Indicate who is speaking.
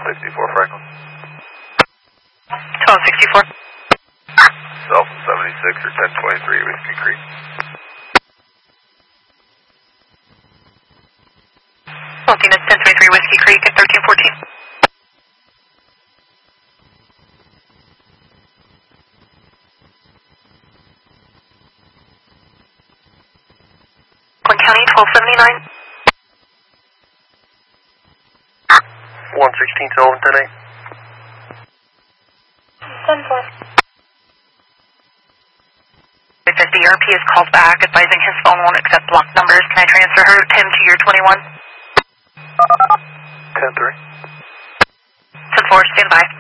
Speaker 1: 1264 Franklin.
Speaker 2: 1264.
Speaker 1: Cell from 76 or 1023 Whiskey Creek.
Speaker 2: Saltina 1023 Whiskey Creek at 1314. County 1279.
Speaker 1: 116 Sullivan 10-8.
Speaker 2: 10-4. The DRP is called back advising his phone won't accept blocked numbers. Can I transfer her, Tim, to your 21?
Speaker 1: 10-3.
Speaker 2: 10-4, stand by.